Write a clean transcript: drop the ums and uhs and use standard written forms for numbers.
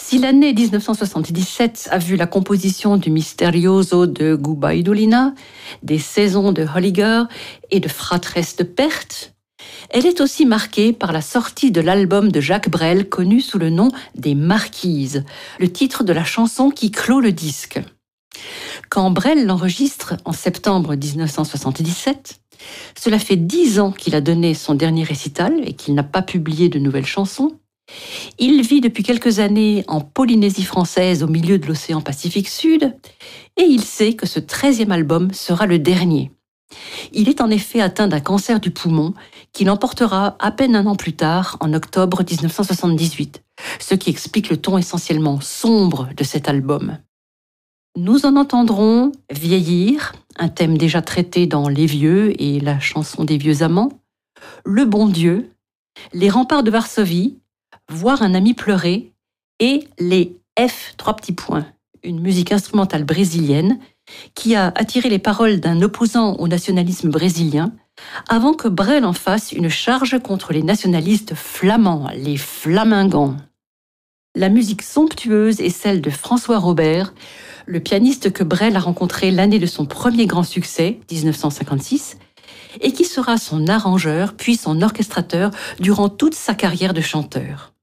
Si l'année 1977 a vu la composition du Misterioso de Gubaidulina, des Saisons de Holliger et de Fratres de Perth, elle est aussi marquée par la sortie de l'album de Jacques Brel connu sous le nom des Marquises, le titre de la chanson qui clôt le disque. Quand Brel l'enregistre en septembre 1977, cela fait 10 ans qu'il a donné son dernier récital et qu'il n'a pas publié de nouvelles chansons. Il vit depuis quelques années en Polynésie française au milieu de l'océan Pacifique Sud et il sait que ce 13e album sera le dernier. Il est en effet atteint d'un cancer du poumon qui l'emportera à peine un an plus tard, en octobre 1978, ce qui explique le ton essentiellement sombre de cet album. Nous en entendrons Vieillir, un thème déjà traité dans Les Vieux et la chanson des vieux amants, Le bon Dieu, Les remparts de Varsovie, Voir un ami pleurer et les F, une musique instrumentale brésilienne qui a attiré les paroles d'un opposant au nationalisme brésilien avant que Brel en fasse une charge contre les nationalistes flamands, les flamingants. La musique somptueuse est celle de François Robert, le pianiste que Brel a rencontré l'année de son premier grand succès, 1956, et qui sera son arrangeur puis son orchestrateur durant toute sa carrière de chanteur.